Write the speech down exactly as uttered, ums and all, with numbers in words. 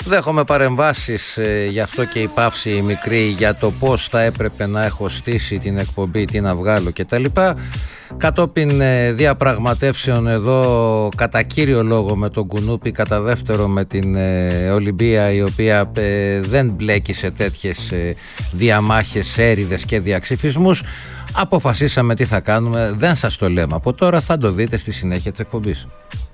Δέχομαι παρεμβάσεις, ε, γι' αυτό και η παύση η μικρή για το πώς θα έπρεπε να έχω στήσει την εκπομπή, τι να βγάλω κτλ. Κατόπιν ε, διαπραγματεύσεων εδώ κατά κύριο λόγο με τον Κουνούπη, κατά δεύτερο με την ε, Ολυμπία, η οποία ε, δεν μπλέκει σε τέτοιες ε, διαμάχες, έρηδες και διαξυφισμούς, αποφασίσαμε τι θα κάνουμε. Δεν σας το λέμε από τώρα, θα το δείτε στη συνέχεια της εκπομπής.